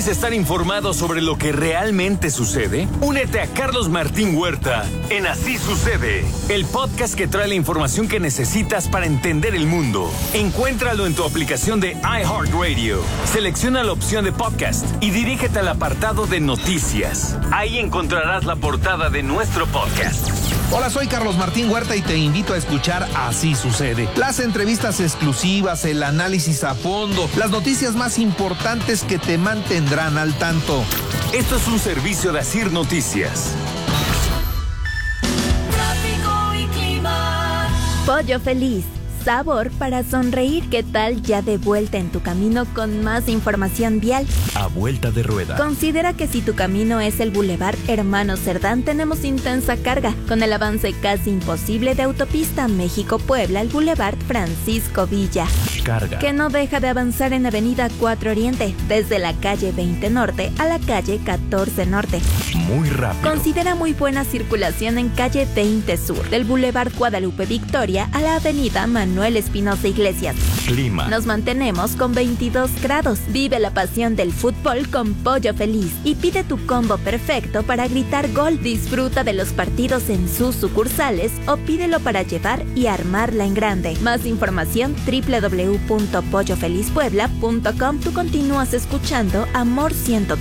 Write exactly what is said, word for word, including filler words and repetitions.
¿Quieres estar informado sobre lo que realmente sucede? Únete a Carlos Martín Huerta en Así Sucede, el podcast que trae la información que necesitas para entender el mundo. Encuéntralo en tu aplicación de iHeartRadio. Selecciona la opción de podcast y dirígete al apartado de noticias. Ahí encontrarás la portada de nuestro podcast. Hola, soy Carlos Martín Huerta y te invito a escuchar Así Sucede. Las entrevistas exclusivas, el análisis a fondo, las noticias más importantes que te mantendrán al tanto. Esto es un servicio de Asir Noticias. Tráfico y clima. Pollo Feliz. Sabor para sonreír. ¿Qué tal? Ya de vuelta en tu camino con más información vial. A vuelta de rueda. Considera que si tu camino es el Boulevard Hermano Cerdán, tenemos intensa carga. Con el avance casi imposible de autopista México-Puebla al Boulevard Francisco Villa. Carga. Que no deja de avanzar en Avenida cuatro Oriente, desde la calle veinte Norte a la calle catorce Norte. Muy rápido. Considera muy buena circulación en calle veinte Sur, del Boulevard Guadalupe Victoria a la Avenida Manuel Espinosa Iglesias. Clima. Nos mantenemos con veintidós grados. Vive la pasión del fútbol con Pollo Feliz y pide tu combo perfecto para gritar gol. Disfruta de los partidos en sus sucursales o pídelo para llevar y armarla en grande. Más información doble u doble u doble u punto pollo feliz puebla punto com. Tú continúas escuchando Amor ciento